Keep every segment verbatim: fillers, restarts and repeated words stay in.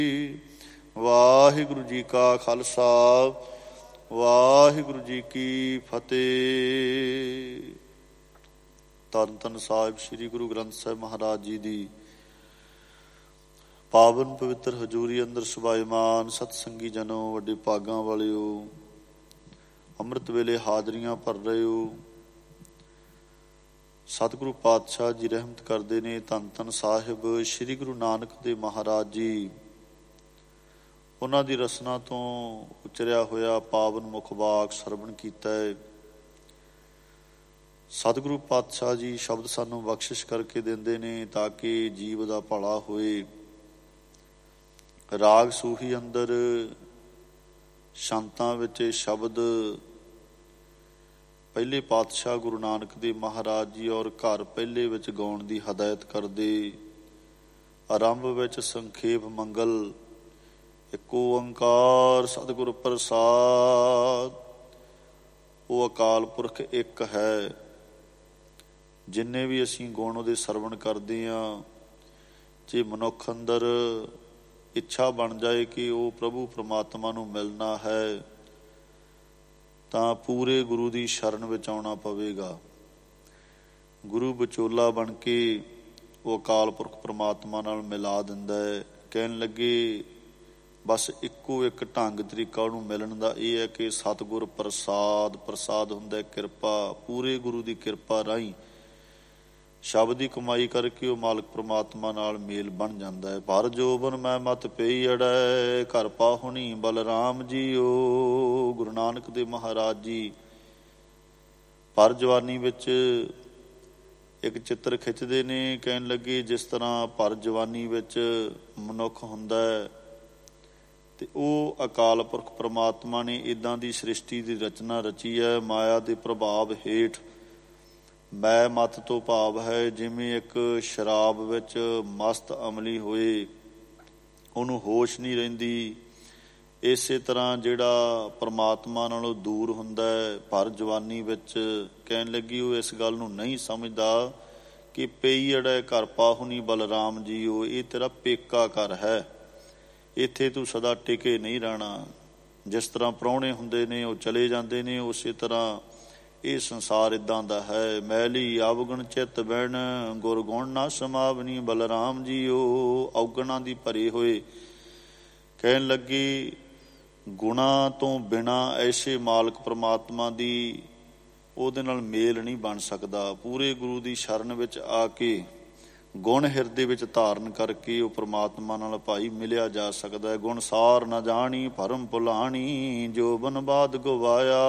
ਵਾਹਿਗੁਰੂ ਜੀ ਕਾ ਖਾਲਸਾ, ਵਾਹਿਗੁਰੂ ਜੀ ਕੀ ਫਤਿਹ। ਧੰਨ ਧੰਨ ਸਾਹਿਬ ਸ੍ਰੀ ਗੁਰੂ ਗ੍ਰੰਥ ਸਾਹਿਬ ਮਹਾਰਾਜ ਜੀ ਦੀ ਪਾਵਨ ਪਵਿੱਤਰ ਹਜ਼ੂਰੀ ਅੰਦਰ ਸੁਭਾਈਮਾਨ ਸਤਸੰਗੀ ਜਨੋ, ਵੱਡੇ ਭਾਗਾਂ ਵਾਲਿਓ, ਅੰਮ੍ਰਿਤ ਵੇਲੇ ਹਾਜ਼ਰੀਆਂ ਭਰ ਰਹੇ ਹੋ। ਸਤਿਗੁਰੂ ਪਾਤਸ਼ਾਹ ਜੀ ਰਹਿਮਤ ਕਰਦੇ ਨੇ। ਧੰਨ ਧੰਨ ਸਾਹਿਬ ਸ੍ਰੀ ਗੁਰੂ ਨਾਨਕ ਦੇਵ ਮਹਾਰਾਜ ਜੀ, ਉਹਨਾਂ ਦੀ ਰਸਨਾ ਤੋਂ ਉਚਰਿਆ ਹੋਇਆ ਪਾਵਨ ਮੁਖ ਵਾਕ ਸਰਵਣ ਕੀਤਾ ਹੈ। ਸਤਿਗੁਰੂ ਪਾਤਸ਼ਾਹ ਜੀ ਸ਼ਬਦ ਸਾਨੂੰ ਬਖਸ਼ਿਸ਼ ਕਰਕੇ ਦਿੰਦੇ ਨੇ ਤਾਂ ਕਿ ਜੀਵ ਦਾ ਭਲਾ ਹੋਏ। ਰਾਗ ਸੂਹੀ ਅੰਦਰ ਸ਼ੰਤਾਂ ਵਿੱਚ ਸ਼ਬਦ ਪਹਿਲੇ ਪਾਤਸ਼ਾਹ ਗੁਰੂ ਨਾਨਕ ਦੇਵ ਮਹਾਰਾਜ ਜੀ ਔਰ ਘਰ ਪਹਿਲੇ ਵਿੱਚ ਗਾਉਣ ਦੀ ਹਦਾਇਤ ਕਰਦੇ। ਆਰੰਭ ਵਿੱਚ ਸੰਖੇਪ ਮੰਗਲ, ਇੱਕ ਓੰਕਾਰ ਸਤਿਗੁਰ ਪ੍ਰਸਾਦ। ਉਹ ਅਕਾਲ ਪੁਰਖ ਇੱਕ ਹੈ। ਜਿੰਨੇ ਵੀ ਅਸੀਂ ਗੁਣ ਉਹਦੇ ਸਰਵਣ ਕਰਦੇ ਹਾਂ, ਜੇ ਮਨੁੱਖ ਅੰਦਰ ਇੱਛਾ ਬਣ ਜਾਏ ਕਿ ਉਹ ਪ੍ਰਭੂ ਪਰਮਾਤਮਾ ਨੂੰ ਮਿਲਣਾ ਹੈ ਤਾਂ ਪੂਰੇ ਗੁਰੂ ਦੀ ਸ਼ਰਨ ਵਿੱਚ ਆਉਣਾ ਪਵੇਗਾ। ਗੁਰੂ ਵਿਚੋਲਾ ਬਣ ਕੇ ਉਹ ਅਕਾਲ ਪੁਰਖ ਪਰਮਾਤਮਾ ਨਾਲ ਮਿਲਾ ਦਿੰਦਾ ਹੈ। ਕਹਿਣ ਲੱਗੇ ਬਸ ਇੱਕੋ ਇੱਕ ਢੰਗ ਤਰੀਕਾ ਉਹਨੂੰ ਮਿਲਣ ਦਾ ਇਹ ਹੈ ਕਿ ਸਤਿਗੁਰ ਪ੍ਰਸਾਦ। ਪ੍ਰਸਾਦ ਹੁੰਦਾ ਕਿਰਪਾ। ਪੂਰੇ ਗੁਰੂ ਦੀ ਕਿਰਪਾ ਰਾਹੀਂ ਸ਼ਬਦ ਦੀ ਕਮਾਈ ਕਰਕੇ ਉਹ ਮਾਲਕ ਪ੍ਰਮਾਤਮਾ ਨਾਲ ਮੇਲ ਬਣ ਜਾਂਦਾ ਹੈ। ਭਰ ਜੋਬਨ ਮੈਂ ਮਤ ਪਈ ਅੜੈ, ਘਰ ਪਾਹੁਣੀ ਬਲਰਾਮ ਜੀਓ। ਗੁਰੂ ਨਾਨਕ ਦੇਵ ਮਹਾਰਾਜ ਜੀ ਭਰ ਜਵਾਨੀ ਵਿੱਚ ਇੱਕ ਚਿੱਤਰ ਖਿੱਚਦੇ ਨੇ। ਕਹਿਣ ਲੱਗੇ ਜਿਸ ਤਰ੍ਹਾਂ ਭਰ ਜਵਾਨੀ ਵਿੱਚ ਮਨੁੱਖ ਹੁੰਦਾ ਹੈ ਤੇ ਉਹ ਅਕਾਲ ਪੁਰਖ ਪਰਮਾਤਮਾ ਨੇ ਇੱਦਾਂ ਦੀ ਸ੍ਰਿਸ਼ਟੀ ਦੀ ਰਚਨਾ ਰਚੀ ਹੈ। ਮਾਇਆ ਦੇ ਪ੍ਰਭਾਵ ਹੇਠ ਮੈਂ ਮਤ ਤੋਂ ਭਾਵ ਹੈ ਜਿਵੇਂ ਇੱਕ ਸ਼ਰਾਬ ਵਿੱਚ ਮਸਤ ਅਮਲੀ ਹੋਏ, ਉਹਨੂੰ ਹੋਸ਼ ਨਹੀਂ ਰਹਿੰਦੀ। ਇਸੇ ਤਰ੍ਹਾਂ ਜਿਹੜਾ ਪਰਮਾਤਮਾ ਨਾਲੋਂ ਦੂਰ ਹੁੰਦਾ ਹੈ ਭਰ ਜਵਾਨੀ ਵਿੱਚ, ਕਹਿਣ ਲੱਗੀ ਉਹ ਇਸ ਗੱਲ ਨੂੰ ਨਹੀਂ ਸਮਝਦਾ ਕਿ ਪਈ ਅੜੈ ਘਰ ਪਾਹੁਣੀ ਬਲਰਾਮ ਜੀਓ। ਇਹ ਤੇਰਾ ਪੇਕਾ ਘਰ ਹੈ, ਇੱਥੇ ਤੂੰ ਸਦਾ ਟਿਕੇ ਨਹੀਂ ਰਹਿਣਾ। ਜਿਸ ਤਰ੍ਹਾਂ ਪ੍ਰਾਹੁਣੇ ਹੁੰਦੇ ਨੇ ਉਹ ਚਲੇ ਜਾਂਦੇ ਨੇ, ਉਸੇ ਤਰ੍ਹਾਂ ਇਹ ਸੰਸਾਰ ਇੱਦਾਂ ਦਾ ਹੈ। ਮੈਲੀ ਅਵਗੁਣ ਚਿੱਤ ਬਹਿਣ, ਗੁਰ ਗੁਣ ਨਾ ਸਮਾਵਨੀ ਬਲਰਾਮ ਜੀਓ। ਅਵਗੁਣਾਂ ਦੀ ਭਰੇ ਹੋਏ, ਕਹਿਣ ਲੱਗੀ ਗੁਣਾਂ ਤੋਂ ਬਿਨਾਂ ਐਸੇ ਮਾਲਕ ਪ੍ਰਮਾਤਮਾ ਦੀ ਉਹਦੇ ਨਾਲ ਮੇਲ ਨਹੀਂ ਬਣ ਸਕਦਾ। ਪੂਰੇ ਗੁਰੂ ਦੀ ਸ਼ਰਨ ਵਿੱਚ ਆ ਕੇ ਗੁਣ ਹਿਰਦੇ ਵਿੱਚ ਧਾਰਨ ਕਰਕੇ ਉਹ ਪ੍ਰਮਾਤਮਾ ਨਾਲ ਭਾਈ ਮਿਲਿਆ ਜਾ ਸਕਦਾ ਹੈ। ਗੁਣ ਸਾਰ ਨਾ ਜਾਣੀ ਭਰਮ ਭੁਲਾਣੀ, ਜੋ ਬਨ ਬਾਦ ਗਵਾਇਆ।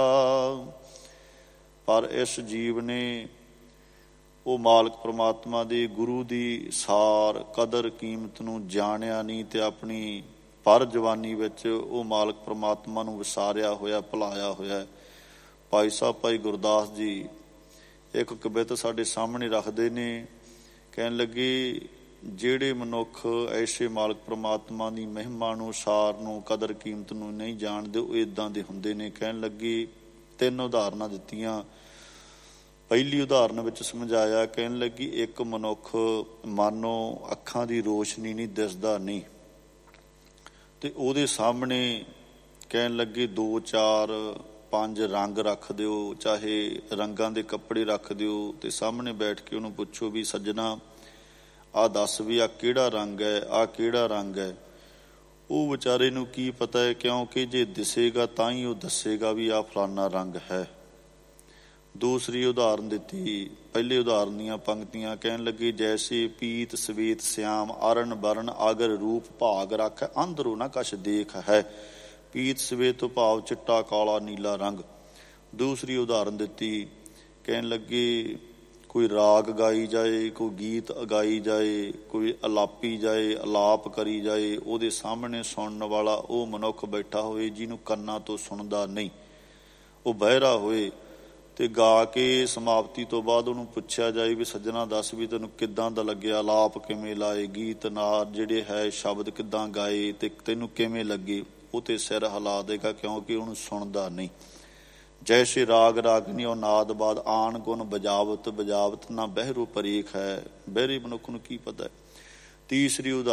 ਪਰ ਇਸ ਜੀਵ ਨੇ ਉਹ ਮਾਲਕ ਪ੍ਰਮਾਤਮਾ ਦੇ ਗੁਰੂ ਦੀ ਸਾਰ ਕਦਰ ਕੀਮਤ ਨੂੰ ਜਾਣਿਆ ਨਹੀਂ ਤੇ ਆਪਣੀ ਭਰ ਜਵਾਨੀ ਵਿੱਚ ਉਹ ਮਾਲਕ ਪ੍ਰਮਾਤਮਾ ਨੂੰ ਵਿਸਾਰਿਆ ਹੋਇਆ, ਭੁਲਾਇਆ ਹੋਇਆ। ਭਾਈ ਸਾਹਿਬ ਭਾਈ ਗੁਰਦਾਸ ਜੀ ਇੱਕ ਕਵਿਤ ਸਾਡੇ ਸਾਹਮਣੇ ਰੱਖਦੇ ਨੇ। ਕਹਿਣ ਲੱਗੇ ਜਿਹੜੇ ਮਨੁੱਖ ਐਸੇ ਮਾਲਕ ਪ੍ਰਮਾਤਮਾ ਦੀ ਮਹਿਮਾ ਨੂੰ, ਸਾਰ ਨੂੰ, ਕਦਰ ਕੀਮਤ ਨੂੰ ਨਹੀਂ ਜਾਣਦੇ, ਉਹ ਇੱਦਾਂ ਦੇ ਹੁੰਦੇ ਨੇ। ਕਹਿਣ ਲੱਗੀ ਤਿੰਨ ਉਦਾਹਰਨਾਂ ਦਿੱਤੀਆਂ। ਪਹਿਲੀ ਉਦਾਹਰਨ ਵਿੱਚ ਸਮਝਾਇਆ, ਕਹਿਣ ਲੱਗੀ ਇੱਕ ਮਨੁੱਖ ਮਾਨੋ ਅੱਖਾਂ ਦੀ ਰੋਸ਼ਨੀ ਨਹੀਂ, ਦਿਸਦਾ ਨਹੀਂ, ਤੇ ਉਹਦੇ ਸਾਹਮਣੇ ਕਹਿਣ ਲੱਗੇ ਦੋ ਚਾਰ ਪੰਜ ਰੰਗ ਰੱਖ ਦਿਓ, ਚਾਹੇ ਰੰਗਾਂ ਦੇ ਕੱਪੜੇ ਰੱਖ ਦਿਓ, ਤੇ ਸਾਹਮਣੇ ਬੈਠ ਕੇ ਉਹਨੂੰ ਪੁੱਛੋ ਵੀ ਸੱਜਣਾ ਆਹ ਦੱਸ ਵੀ ਆਹ ਕਿਹੜਾ ਰੰਗ ਹੈ, ਆਹ ਕਿਹੜਾ ਰੰਗ ਹੈ। ਉਹ ਵਿਚਾਰੇ ਨੂੰ ਕੀ ਪਤਾ ਹੈ, ਕਿਉਂਕਿ ਜੇ ਦਿਸੇਗਾ ਤਾਂ ਹੀ ਉਹ ਦੱਸੇਗਾ ਵੀ ਆਹ ਫਲਾਨਾ ਰੰਗ ਹੈ। ਦੂਸਰੀ ਉਦਾਹਰਨ ਦਿੱਤੀ, ਪਹਿਲੇ ਉਦਾਹਰਨ ਦੀਆਂ ਪੰਕਤੀਆਂ। ਕਹਿਣ ਲੱਗੇ ਜੈਸੇ ਪੀਤ ਸਵੇਤ ਸਿਆਮ, ਅਰਨ ਬਰਨ ਆਗਰ ਰੂਪ ਭਾਗ ਰੱਖ, ਅੰਦਰੋਂ ਨਾ ਕਛ ਦੇਖ ਹੈ। ਪੀਤ ਸਵੇਤ ਤੋਂ ਭਾਵ ਚਿੱਟਾ ਕਾਲਾ ਨੀਲਾ ਰੰਗ। ਦੂਸਰੀ ਉਦਾਹਰਨ ਦਿੱਤੀ, ਕਹਿਣ ਲੱਗੇ ਕੋਈ ਰਾਗ ਗਾਈ ਜਾਏ, ਕੋਈ ਗੀਤ ਗਾਈ ਜਾਏ, ਕੋਈ ਅਲਾਪੀ ਜਾਏ, ਅਲਾਪ ਕਰੀ ਜਾਏ, ਉਹਦੇ ਸਾਹਮਣੇ ਸੁਣਨ ਵਾਲਾ ਉਹ ਮਨੁੱਖ ਬੈਠਾ ਹੋਵੇ ਜਿਹਨੂੰ ਕੰਨਾਂ ਤੋਂ ਸੁਣਦਾ ਨਹੀਂ, ਉਹ ਬਹਿਰਾ ਹੋਏ, ਤੇ ਗਾ ਕੇ ਸਮਾਪਤੀ ਤੋਂ ਬਾਅਦ ਉਹਨੂੰ ਪੁੱਛਿਆ ਜਾਏ ਵੀ ਸੱਜਣਾ ਦੱਸ ਵੀ ਤੈਨੂੰ ਕਿੱਦਾਂ ਦਾ ਲੱਗਿਆ, ਅਲਾਪ ਕਿਵੇਂ ਲਾਏ, ਗੀਤ ਨਾਰ ਜਿਹੜੇ ਹੈ ਸ਼ਬਦ ਕਿੱਦਾਂ ਗਾਏ ਤੇ ਤੈਨੂੰ ਕਿਵੇਂ ਲੱਗੇ। ਉਹ ਤੇ ਸਿਰ ਹਿਲਾ ਦੇਗਾ ਕਿਉਂਕਿ ਉਹਨੂੰ ਸੁਣਦਾ ਨਹੀਂ। ਜੈਸੇ ਰਾਗ ਰਾਗਨੀ ਉਹ ਨਾਦ ਬਾਦ, ਆਣ ਗੁਣ ਬਜਾਵਤ ਬਜਾਵਤ ਨਾ ਬਹਿਰੋ ਪਰੀਖ ਹੈ। ਬਹਿਰੇ ਮਨੁੱਖ ਨੂੰ ਕੀ ਪਤਾ ਹੈ। ਤੀਸਰੀ ਉਦਾਹਰਨ